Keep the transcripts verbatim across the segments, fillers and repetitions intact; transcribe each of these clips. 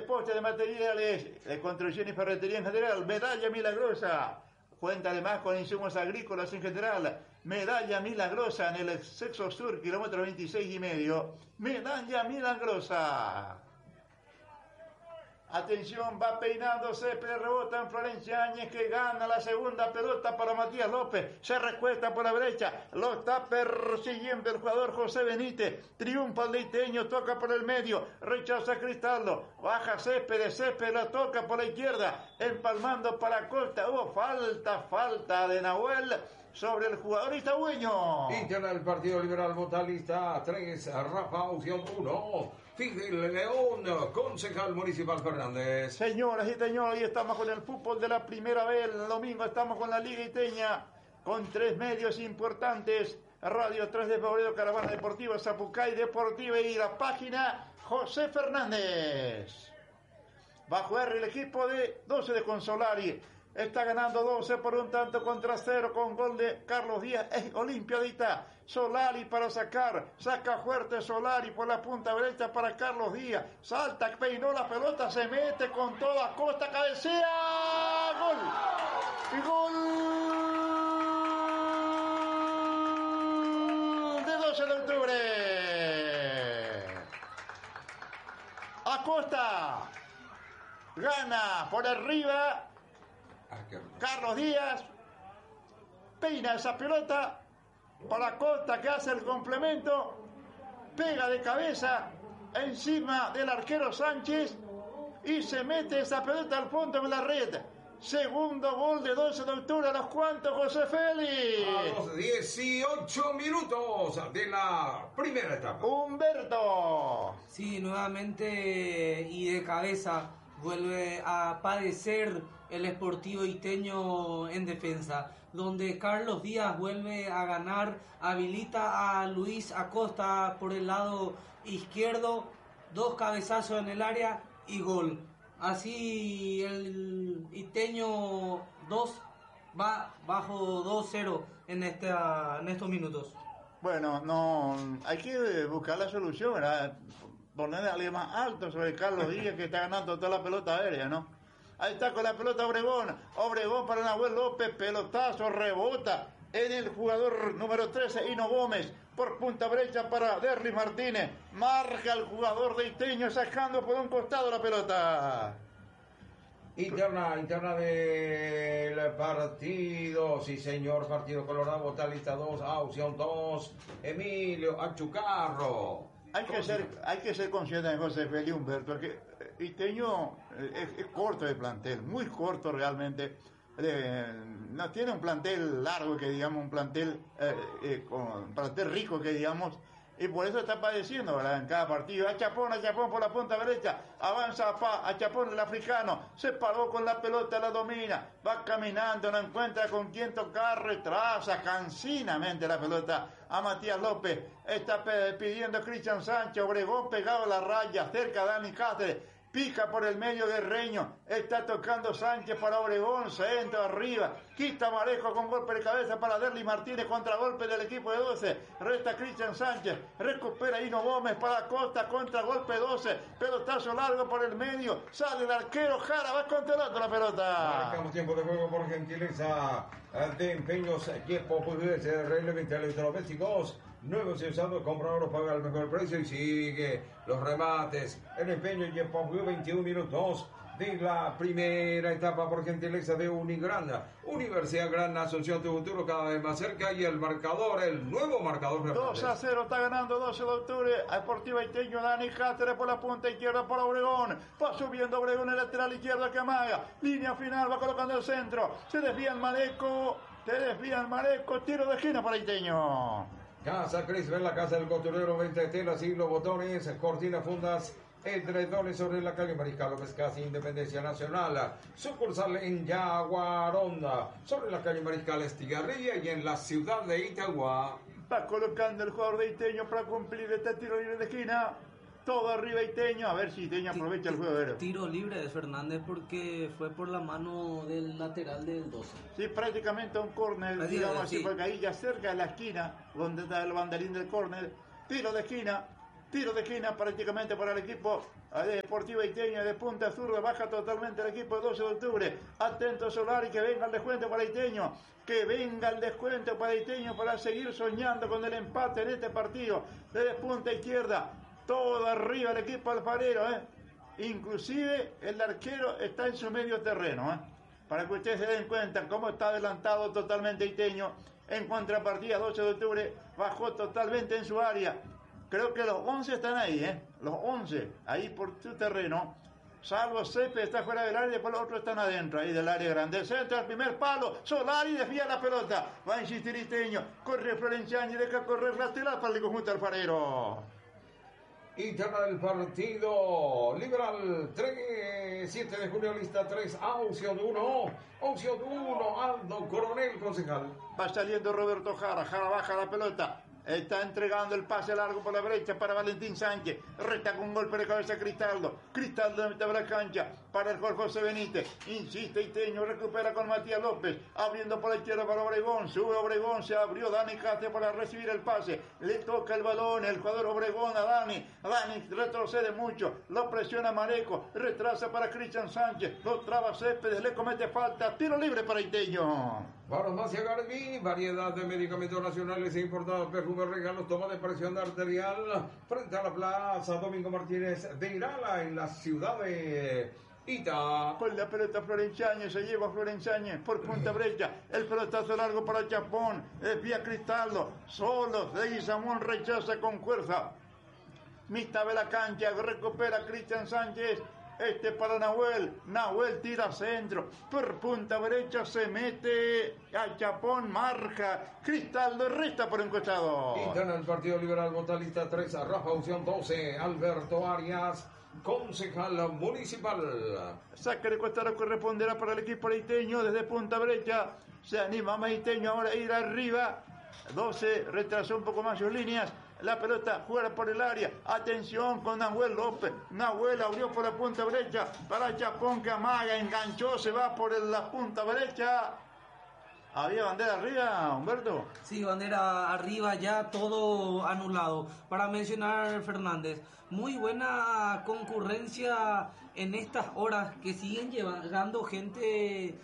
Desposte de materiales de construcción y ferretería en general. Medalla milagrosa. Cuenta además con insumos agrícolas en general. Medalla milagrosa en el Sexo Sur, kilómetro veintiséis y medio. Medalla milagrosa. Atención, va peinando Céspedes, rebota en Florencia Áñez, que gana la segunda pelota para Matías López, se recuesta por la derecha, lo está persiguiendo el jugador José Benítez, triunfa el leiteño, toca por el medio, rechaza Cristaldo, baja Céspedes, Céspedes la toca por la izquierda, empalmando para Costa, hubo falta, falta de Nahuel sobre el jugador itagüeño. Interna el Partido Liberal Votalista tres, Rafa Opción uno. Fidel León, concejal municipal Fernández. Señoras y señores, hoy estamos con el fútbol de la primera vez. El domingo estamos con la Liga Iteña, con tres medios importantes. Radio tres de Febrero, Caravana Deportiva, Zapucay Deportiva y la página José Fernández. Va a jugar el equipo de doce de Consolari. Está ganando doce por un tanto contra cero con gol de Carlos Díaz, es olimpiadita. Solari para sacar, saca fuerte Solari por la punta derecha para Carlos Díaz. Salta, peinó la pelota, se mete con toda costa, cabecea, gol. Y gol de doce de octubre. Acosta gana por arriba. Carlos Díaz peina esa pelota para Costa, que hace el complemento, pega de cabeza encima del arquero Sánchez y se mete esa pelota al fondo de la red. Segundo gol de doce de octubre. ¿A los cuantos, José Félix? A los dieciocho minutos de la primera etapa. Humberto. Sí, nuevamente y de cabeza vuelve a aparecer el Sportivo Iteño en defensa, donde Carlos Díaz vuelve a ganar, habilita a Luis Acosta por el lado izquierdo, dos cabezazos en el área y gol. Así el Iteño dos va bajo dos cero en, esta, en estos minutos. Bueno, no, hay que buscar la solución, ¿verdad? Ponerle a alguien más alto sobre Carlos Díaz, que está ganando toda la pelota aérea, ¿no? Ahí está con la pelota Obregón, Obregón para Nahuel López, pelotazo, rebota en el jugador número trece, Hino Gómez, por punta derecha para Derry Martínez, marca el jugador de Iteño sacando por un costado la pelota. Interna, interna del partido, sí señor, Partido Colorado, Votalista dos, Opción dos, Emilio Achucarro. Hay que ser, hay que ser consciente de José Félix Humberto, porque Iteño es, es corto de plantel, muy corto realmente. Eh, no tiene un plantel largo, que digamos, un plantel, eh, eh, con, un plantel rico, que digamos, y por eso está padeciendo, ¿verdad? En cada partido. A Chapón, a Chapón por la punta derecha, avanza a, pa, a Chapón el africano, se paró con la pelota, la domina, va caminando, no encuentra con quién tocar, retrasa cansinamente la pelota a Matías López, está pidiendo Cristian Sánchez, Obregón pegado a la raya, cerca Dani Cáceres, pica por el medio Guerreño, está tocando Sánchez para Obregón, centro arriba, quita Marejo con golpe de cabeza para Derly Martínez, contragolpe del equipo de doce, resta Cristian Sánchez, recupera Hino Gómez para Costa, contragolpe doce, pelotazo largo por el medio, sale el arquero Jara, va controlando la pelota. Marcamos tiempo de juego por gentileza de Empeños Equipo de reglamento de electrodomésticos. Nuevos y usados, comprador paga el mejor precio y sigue los remates. El Empeño y el veintiún minutos de la primera etapa por gentileza de Unigranda. Universidad Gran Asunción, tu futuro cada vez más cerca, y el marcador, el nuevo marcador. dos a cero está ganando doce de octubre. Deportiva Iteño, Dani Cáceres por la punta izquierda para Obregón. Va subiendo Obregón el lateral izquierdo que amaga. Línea final, va colocando el centro. Se desvía el Maleco. Se desvía el Maleco. Tiro de esquina para Iteño. Casa Crisper, la casa del costurero, venta de telas, hilos, botones, cortinas, fundas, edredones sobre la calle Mariscal López, casi Independencia Nacional. Sucursal en Yaguaronda, sobre la calle Mariscal Estigarribia y en la ciudad de Itagua. Va colocando el jugador de Iteño para cumplir este tiro libre de esquina. Todo arriba Iteño, a ver si Iteño aprovecha el juego aéreo. Tiro libre de Fernández porque fue por la mano del lateral del doce. Sí, prácticamente un córner, Así digamos es, así, sí. porque ahí ya cerca de la esquina, donde está el banderín del córner, tiro de esquina, Tiro de esquina prácticamente para el equipo de Deportivo Iteño, de punta zurda, baja totalmente el equipo de doce de octubre. Atento Solari, que venga el descuento para Iteño, que venga el descuento para Iteño para seguir soñando con el empate en este partido. Desde punta izquierda, todo arriba el equipo alfarero, ¿eh? Inclusive el arquero está en su medio terreno, ¿eh? Para que ustedes se den cuenta cómo está adelantado totalmente Iteño. En contrapartida, doce de octubre bajó totalmente en su área. Creo que los once están ahí, ¿eh? Los once, ahí por su terreno. Salvo Cepe está fuera del área y después los otros están adentro, ahí del área grande. El centro, el primer palo, Solari desvía la pelota. Va a insistir Iteño, corre Florenciani, deja correr lateral para el conjunto alfarero. Interna del partido, Liberal tres, siete de junio, lista tres, A, opción uno, opción uno, Aldo Coronel, concejal. Va saliendo Roberto Jara, Jara baja la pelota. Está entregando el pase largo por la derecha para Valentín Sánchez. Reta con golpe de cabeza Cristaldo. Cristaldo de la cancha para el Jorge José Benítez. Insiste Iteño, recupera con Matías López. Abriendo por la izquierda para Obregón. Sube Obregón, se abrió Dani Cáceres para recibir el pase. Le toca el balón el jugador Obregón a Dani. Dani retrocede mucho. Lo presiona Mareco. Retrasa para Cristian Sánchez. Lo traba Céspedes. Le comete falta. Tiro libre para Iteño. Farmacia Garbi, variedad de medicamentos nacionales e importados, perfumes, regalos, toma de presión arterial, frente a la plaza Domingo Martínez de Irala, en la ciudad de Ita. Con la pelota Florenciani, se lleva Florenciani por punta brecha, el pelotazo largo para Chapón, desvía Cristaldo, solo Leguizamón rechaza con fuerza. Mitad de la cancha, recupera Cristian Sánchez. Este para Nahuel, Nahuel tira centro, por punta derecha se mete a Chapón, marca, Cristaldo resta por un costado. Interna el Partido Liberal, Botalista tres, Rafa Unción doce, Alberto Arias, concejal municipal. Saque de costado corresponderá para el equipo Iteño desde punta derecha, se anima más Iteño ahora a ir arriba, doce retrasó un poco más sus líneas. La pelota juega por el área. Atención con Nahuel López. Nahuel abrió por la punta derecha para Chapón que amaga, enganchó, se va por la punta derecha. ¿Había bandera arriba, Humberto? Sí, bandera arriba, ya todo anulado. Para mencionar, Fernández, muy buena concurrencia en estas horas que siguen llegando gente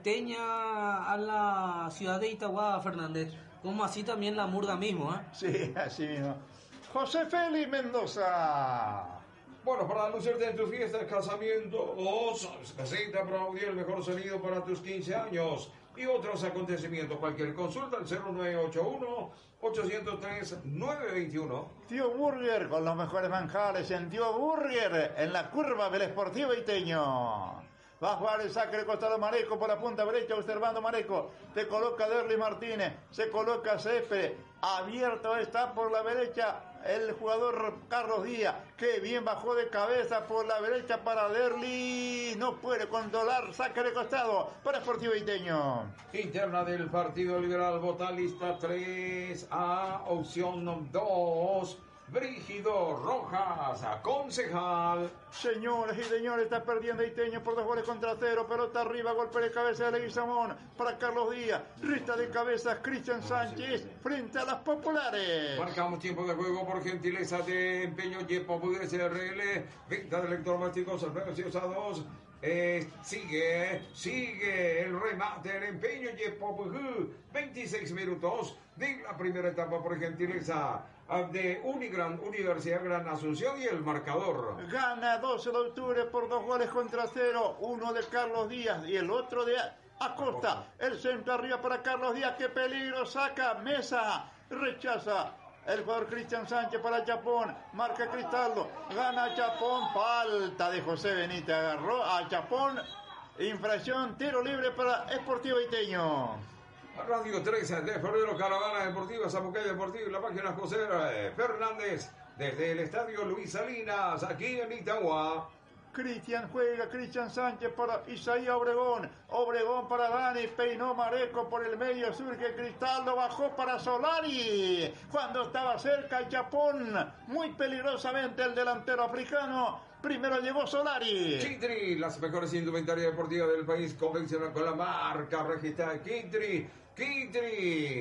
iteña a la ciudad de Itagua, Fernández. Como así también la Murga mismo, ¿eh? Sí, así mismo. José Félix Mendoza. Bueno, para lucirte en tu fiesta, casamiento o casita, aplaudir el mejor sonido para tus quince años y otros acontecimientos. Cualquier consulta al cero nueve ocho uno, ocho cero tres, nueve dos uno. Tío Burger con los mejores manjares en Tío Burger en la curva del Sportivo Iteño. Va a jugar el saque de costado Mareco por la punta derecha, observando Mareco. Se coloca Derly Martínez, se coloca Cepe. Abierto está por la derecha el jugador Carlos Díaz. Que bien bajó de cabeza por la derecha para Derly. No puede controlar, saque de costado para Sportivo Iteño. Interna del Partido Liberal, Botalista tres, A, opción dos. Brígido Rojas, concejal. Señores y señores, está perdiendo Iteño por dos goles contra cero. Pelota arriba, golpe de cabeza de Leguizamón para Carlos Díaz. Rista de cabezas Cristian Sánchez frente a las populares. Marcamos tiempo de juego por gentileza de Empeño Yepo Pudres R L. Venta de electrodomésticos al precio usados. Eh, sigue, sigue el remate, el Empeño Yepo veintiséis minutos de la primera etapa por gentileza de Unigran, Universidad Gran Asunción y el marcador. Gana doce de octubre por dos goles contra cero, uno de Carlos Díaz y el otro de Acosta. El centro arriba para Carlos Díaz, qué peligro, saca Mesa, rechaza. El jugador Cristian Sánchez para Chapón, marca Cristaldo, gana Chapón, falta de José Benítez, agarró a Chapón, infracción, tiro libre para Sportivo Iteño. Radio trece de febrero, Caravana Deportiva, Zapucay Deportivo y la página José Fernández desde el estadio Luis Salinas, aquí en Itagua. Cristian juega, Cristian Sánchez para Isaías Obregón, Obregón para Dani, peinó Mareco por el medio, surge Cristaldo, bajó para Solari, cuando estaba cerca el Chapón, muy peligrosamente el delantero africano, primero llegó Solari. Quintri, las mejores indumentarias deportivas del país, convencional con la marca registrada Quintri, Quintri.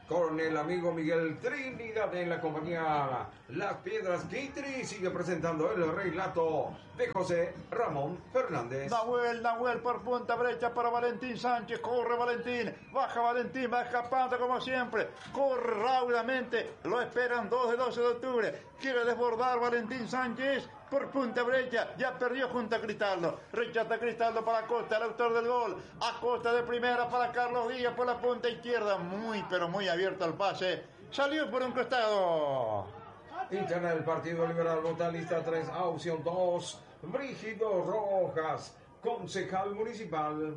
con el amigo Miguel Trinidad en la compañía Las Piedras. Kitri sigue presentando el relato de José Ramón Fernández. Nahuel, Nahuel por punta derecha para Valentín Sánchez. Corre Valentín, baja Valentín, va escapando como siempre. Corre rápidamente, lo esperan dos de doce de octubre. Quiere desbordar Valentín Sánchez por punta derecha, ya perdió junto a Cristaldo. Rechaza Cristaldo para Acosta, el autor del gol. Acosta de primera para Carlos Díaz por la punta izquierda. Muy, pero muy abierto el pase. Salió por un costado. Interna del Partido Liberal, vota lista tres, a opción dos. Brígido Rojas, concejal municipal.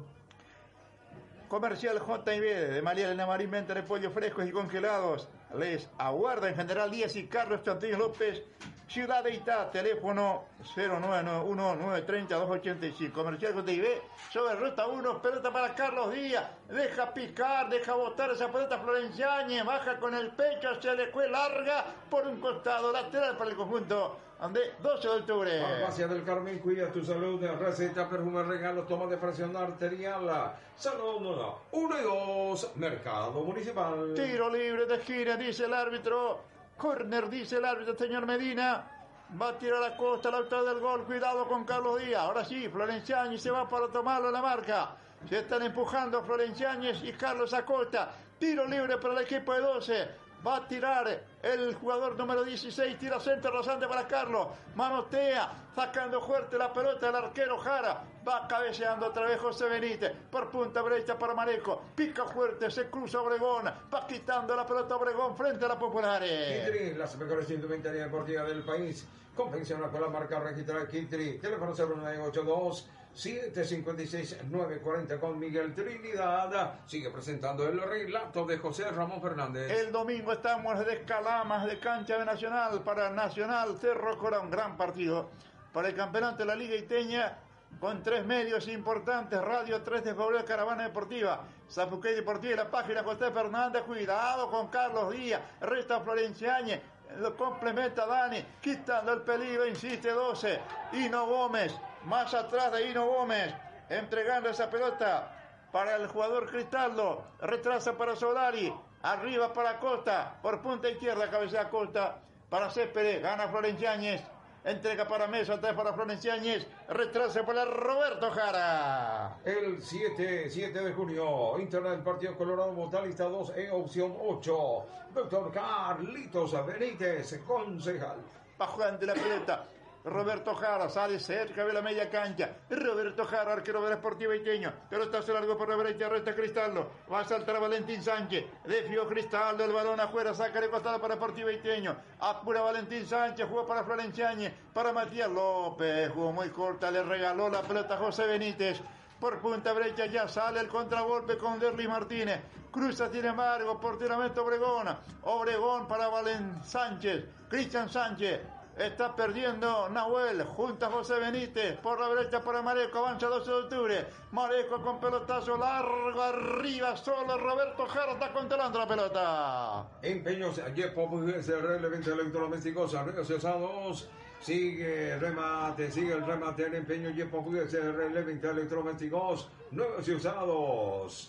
Comercial J y B de María Elena Marín, venta de pollos frescos y congelados. Les aguarda en General Díaz y Carlos Chantilly López, Ciudad de Itá, teléfono cero nueve nueve uno nueve tres cero dos ocho cinco. Comercial J y B sobre ruta uno, pelota para Carlos Díaz, deja picar, deja botar esa pelota Florenciañez, baja con el pecho, se le fue larga por un costado, lateral para el conjunto de doce de octubre. Farmacia del Carmen, cuida tu salud, receta, perfume, regalo, toma de presión arterial, salud uno y dos, Mercado Municipal. Tiro libre de esquina, dice el árbitro. Corner, dice el árbitro, señor Medina. Va a tirar a Costa, el autor del gol. Cuidado con Carlos Díaz. Ahora sí, Florenciañez se va para tomarlo en la marca. Se están empujando Florenciañez y Carlos Acosta. Tiro libre para el equipo de doce. Va a tirar el jugador número dieciséis. Tira centro rasante para Carlos. Manotea, sacando fuerte la pelota del arquero Jara. Va cabeceando otra vez José Benítez. Por punta derecha para Mareco. Pica fuerte, se cruza Obregón. Va quitando la pelota Obregón frente a la Populares. Kitri, las mejores indumentaria deportiva del país. Confecciona con la marca registrada Kitri. Teléfono cero nueve ocho dos siete cinco seis nueve cuatro cero con Miguel Trinidad. Sigue presentando el relato de José Ramón Fernández. El domingo estamos de Escalamas, de cancha de Nacional para Nacional Cerro Cora, un gran partido para el campeonato de la Liga Iteña, con tres medios importantes: Radio tres de febrero, Caravana Deportiva, Zapuquey Deportiva y la página José Fernández. Cuidado con Carlos Díaz, resta Florenciañez, lo complementa Dani, quitando el peligro, insiste doce, Hino Gómez, más atrás de Hino Gómez, entregando esa pelota para el jugador Cristaldo, retrasa para Solari, arriba para Costa, por punta izquierda, cabecea Costa para Céspedes, gana Florenciañez, entrega para Mesa, atrás para Florenciañez, retrasa para Roberto Jara. El siete de junio, Interna del Partido Colorado, Botalista dos e opción ocho. Doctor Carlitos Benítez, concejal. Bajo ante la pelota, Roberto Jara sale cerca de la media cancha. Roberto Jara, arquero de la Sportiva Iteño. Pelota se largo por la derecha, resta Cristaldo. Va a saltar a Valentín Sánchez. Defió Cristaldo, el balón afuera, saca de costado para Sportiva Iteño. Apura Valentín Sánchez, jugó para Florenciañez, para Matías López. Jugó muy corta, le regaló la pelota a José Benítez. Por punta derecha ya sale el contragolpe con Derlis Martínez. Cruza, sin embargo, porteramente Obregón. Obregón para Valentín Sánchez. Cristian Sánchez. Está perdiendo Nahuel junto a José Benítez. Por la derecha para Mareco. Avanza doce de octubre. Mareco con pelotazo largo arriba. Solo Roberto Jara está controlando la pelota. Empeños Yepo, el evento electrodomésticos, negociados. Sigue el remate, sigue el remate en empeño Yepo, el evento electrodomésticos, nuevos y usados.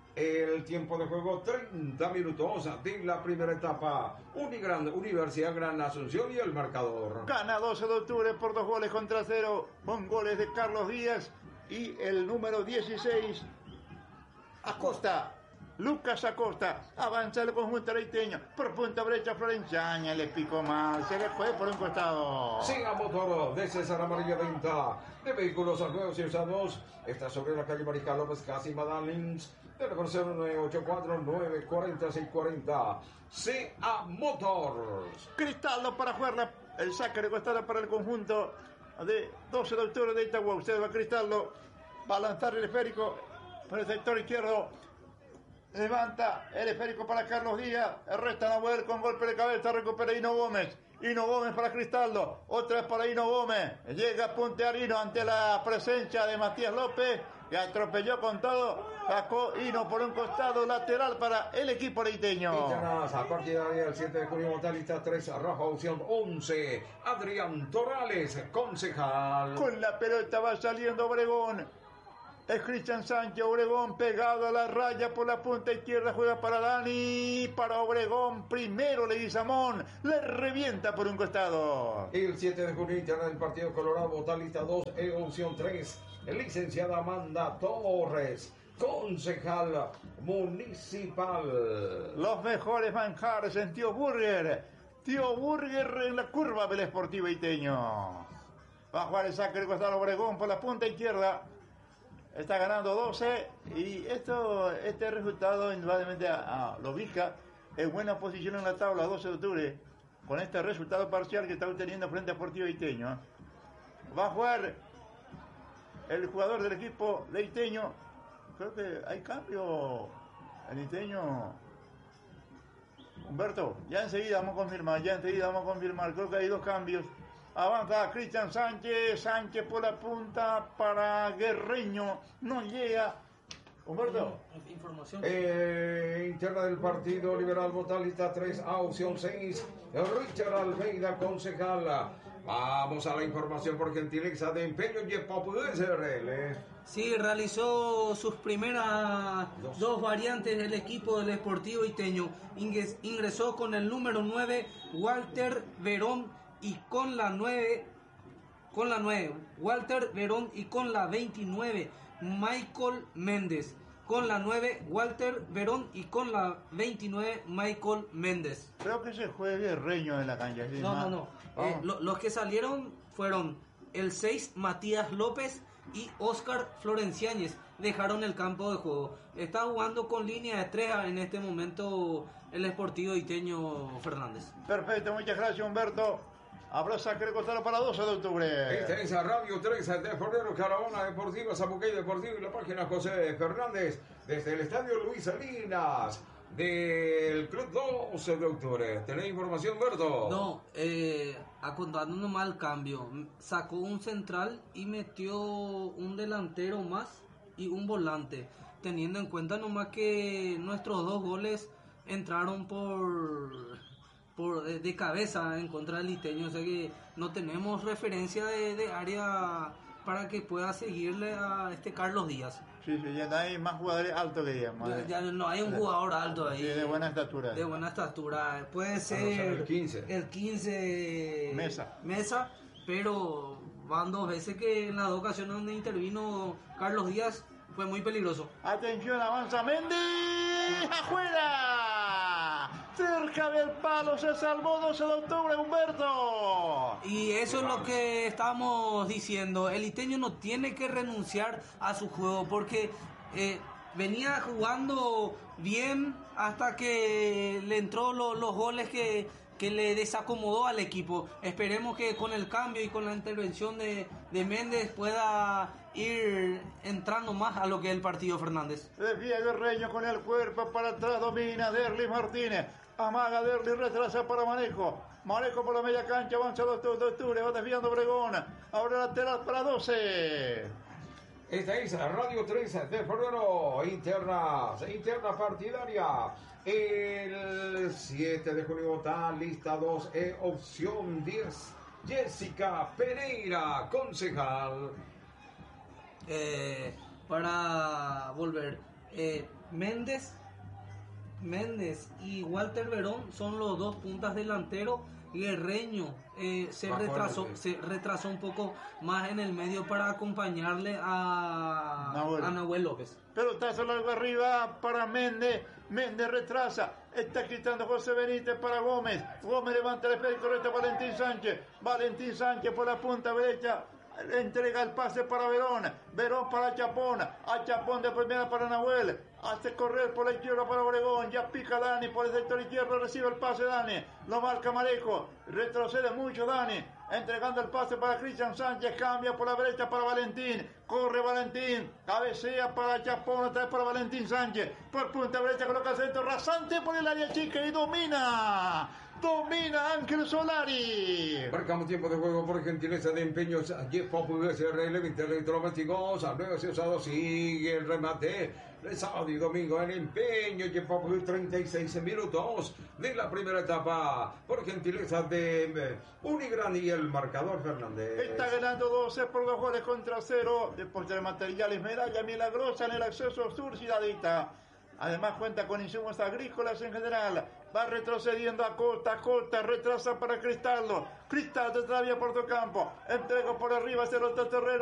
El tiempo de juego, treinta minutos de la primera etapa. Unigran, Universidad Gran Asunción y el marcador. Gana doce de octubre por dos goles contra cero, con goles de Carlos Díaz y el número dieciséis, Acosta. Lucas Acosta, avanza el conjunto leiteño, por punta derecha Florenciañez, le picó mal, se le fue por un costado. Siga Motor de César Amarilla, venta de vehículos nuevos y usados. Está sobre la calle Mariscal López, casi Madalins. Teléfono cero nueve ocho cuatro nueve cuatro seis cuatro cero. C A Motors. Cristaldo para jugar la, el saque de costado para el conjunto de doce de octubre de Itagua. Usted va a Cristaldo, va a lanzar el esférico por el sector izquierdo. Levanta el esférico para Carlos Díaz. Resta Nahuel con golpe de cabeza. Recupera Hino Gómez. Hino Gómez para Cristaldo. Otra vez para Hino Gómez. Llega a puntear Hino ante la presencia de Matías López, que atropelló con todo. Sacó Hino por un costado, lateral para el equipo leiteño. Internas a partidaria el siete de junio, Botalista tres, roja opción once. Adrián Torrales, concejal. Con la pelota va saliendo Obregón. Es Cristian Sánchez. Obregón pegado a la raya por la punta izquierda. Juega para Dani. Para Obregón. Primero Leguizamón. Le revienta por un costado. El siete de junio, interna del partido Colorado. Botalista dos, e opción tres. Licenciada Amanda Torres, concejal municipal. Los mejores manjares en Tío Burger. Tío Burger en la curva del Sportivo Iteño. Va a jugar el saque del costado Obregón por la punta izquierda. Está ganando doce y esto, este resultado indudablemente a, a lo ubica en buena posición en la tabla doce de octubre con este resultado parcial que está obteniendo frente a Sportivo Iteño. Va a jugar el jugador del equipo de Iteño. Creo que hay cambio en Iteño. Humberto, ya enseguida vamos a confirmar, ya enseguida vamos a confirmar. Creo que hay dos cambios. Avanza Cristian Sánchez, Sánchez por la punta para Guerreño, no llega. Humberto. Información. Eh, interna del partido Liberal Botalista tres, a opción seis, Richard Almeida, concejal. Vamos a la información por gentileza de Empeño y Pop S R L. Sí, realizó sus primeras dos. dos variantes del equipo del Sportivo Iteño. Ingresó con el número nueve, Walter Verón, y con la nueve, con la nueve, Walter Verón, y con la veintinueve, Michael Méndez. Con la nueve, Walter Verón, y con la veintinueve, Michael Méndez. Creo que se juega Guerreño en la cancha. ¿Sí? No, no, no. Oh. Eh, lo, los que salieron fueron el seis, Matías López, y Oscar Florenciáñez. Dejaron el campo de juego. Está jugando con línea de tres en este momento el Sportivo Iteño Fernández. Perfecto, muchas gracias, Humberto. Habrá saque de costado para doce de octubre. Esta es a Radio tres de Fornero, Caravana Deportiva, Zapucay Deportivo y la página José Fernández desde el Estadio Luis Salinas del Club doce de octubre. ¿Tenés información, Berto? No, eh, acontando nomás el cambio. Sacó un central y metió un delantero más y un volante. Teniendo en cuenta nomás que nuestros dos goles entraron por... por de, de cabeza en contra del Iteño, o sea que no tenemos referencia de, de área para que pueda seguirle a este Carlos Díaz. Sí, sí, ya no hay más jugadores altos que digamos. Ya, ya no hay un jugador alto ahí. Sí, de buena estatura. De buena estatura. Puede ser el quince. El quince Mesa. Mesa, pero van dos veces que en las dos ocasiones donde intervino Carlos Díaz fue muy peligroso. Atención, avanza Méndez. ¡Afuera! Cerca del palo, se salvó doce de octubre, Humberto. Y eso es lo que estamos diciendo. El Iteño no tiene que renunciar a su juego porque eh, venía jugando bien hasta que le entró lo, los goles que, que le desacomodó al equipo. Esperemos que con el cambio y con la intervención de, de Méndez pueda ir entrando más a lo que es el partido Fernández. Desvía Guerreño con el cuerpo para atrás, domina Derlis Martínez. Amaga Derlis, retrasa para Manejo. Manejo por la media cancha, avanza dos de octubre, va desviando Obregón. Ahora lateral para doce. Esta es Radio tres de Febrero, interna, interna partidaria. El siete de junio está lista dos, e opción diez. Jessica Pereira, concejal. Eh, para volver, eh, Méndez Méndez y Walter Verón son los dos puntas delanteros. Guerreño eh, se Bajo retrasó el... se retrasó un poco más en el medio para acompañarle a Nahuel, a Nahuel López. Pelotazo largo arriba para Méndez. Méndez retrasa. Está quitando José Benítez para Gómez. Gómez levanta el espera correcto a Valentín Sánchez. Valentín Sánchez por la punta derecha. Entrega el pase para Verón. Verón para Chapón. A Chapón de primera para Nahuel. Hace correr por la izquierda para Obregón. Ya pica Dani por el sector izquierdo. Recibe el pase Dani. Lo marca Marejo. Retrocede mucho Dani. Entregando el pase para Cristian Sánchez. Cambia por la derecha para Valentín. Corre Valentín. Cabecea para Chapón. Otra vez para Valentín Sánchez. Por punta derecha coloca el centro rasante por el área chica y domina. domina Ángel Solari. Marcamos tiempo de juego por gentileza de Empeños Yepo P S R L, electrodomésticos, a nueve y usado, sigue el remate. El sábado y domingo en Empeño Yepo treinta y seis minutos de la primera etapa por gentileza de Unigran y el marcador Fernández. Está ganando doce por dos goles contra cero. Deportes de Materiales Medalla Milagrosa en el acceso sur Ciudadita. Además cuenta con insumos agrícolas en general. Va retrocediendo a Cota, a Cota, retrasa para Cristaldo. Cristaldo todavía por tu campo. Entrega por arriba hacia el otro terreno.